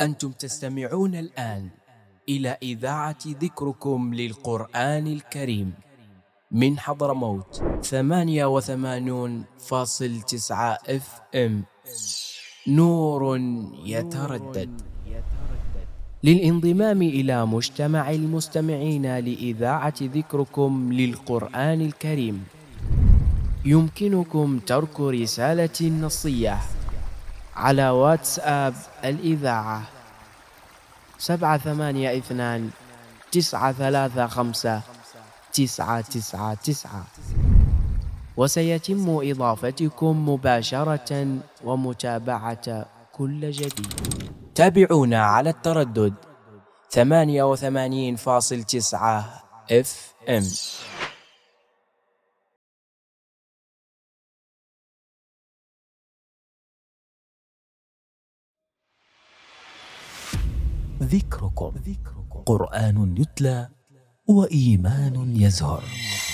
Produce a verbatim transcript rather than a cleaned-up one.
أنتم تستمعون الآن إلى إذاعة ذكركم للقرآن الكريم من حضرموت ثمانية وثمانون فاصل تسعة اف ام. نور يتردد. للانضمام إلى مجتمع المستمعين لإذاعة ذكركم للقرآن الكريم يمكنكم ترك رسالة نصية على واتساب الإذاعة سبعة ثمانية اثنان تسعة ثلاثة خمسة تسعة تسعة تسعة، وسيتم إضافتكم مباشرة ومتابعة كل جديد. تابعونا على التردد ثمانية وثمانين فاصل تسعة اف ام. ذكركم قرآن يتلى وإيمان يزهر.